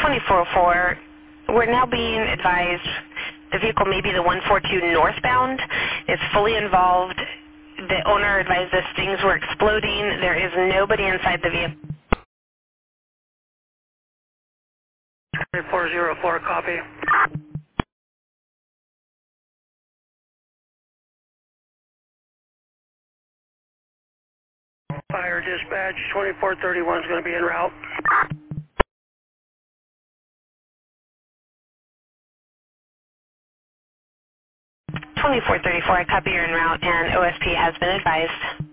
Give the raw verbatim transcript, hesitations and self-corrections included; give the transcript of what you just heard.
twenty-four oh four, we're now being advised the vehicle may be the one forty-two northbound. It's fully involved. The owner advised us things were exploding. There is nobody inside the vehicle. four oh four, copy. Fire dispatch, twenty-four thirty-one is going to be en route. twenty-four thirty-four, I copy you're en route, and O S P has been advised.